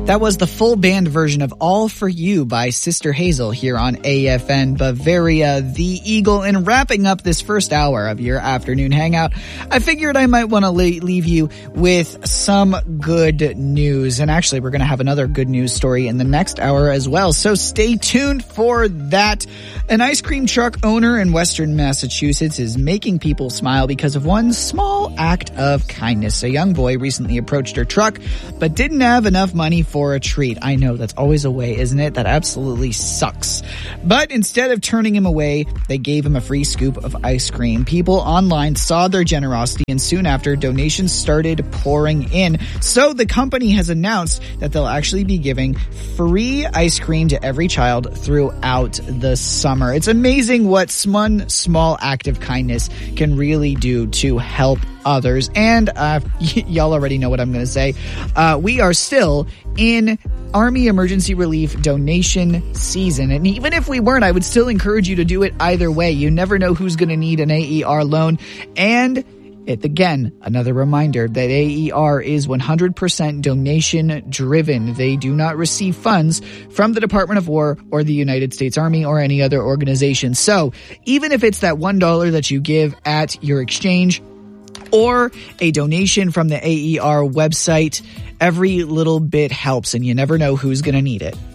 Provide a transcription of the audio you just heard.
That was the full band version of All For You by Sister Hazel here on AFN Bavaria, the Eagle. And wrapping up this first hour of your afternoon hangout, I figured I might want to leave you with some good news. And actually, we're going to have another good news story in the next hour as well. So stay tuned for that. An ice cream truck owner in Western Massachusetts is making people smile because of one small act of kindness. A young boy recently approached her truck, but didn't have enough money for a treat. I know, that's always a way, isn't it? That absolutely sucks. But instead of turning him away, they gave him a free scoop of ice cream. People online saw their generosity, and soon after, donations started pouring in. So the company has announced that they'll actually be giving free ice cream to every child throughout the summer. It's amazing what one small act of kindness can really do to help others. And y'all already know what I'm going to say. We are still in Army Emergency Relief donation season. And even if we weren't, I would still encourage you to do it either way. You never know who's going to need an AER loan. And again, another reminder that AER is 100% donation driven. They do not receive funds from the Department of War or the United States Army or any other organization. So even if it's that $1 that you give at your exchange or a donation from the AER website, every little bit helps, and you never know who's going to need it.